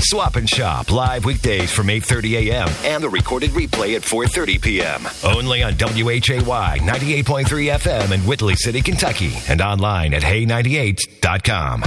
Swap and Shop, live weekdays from 8:30 a.m. and the recorded replay at 4:30 p.m. Only on WHAY 98.3 FM in Whitley City, Kentucky, and online at hay98.com.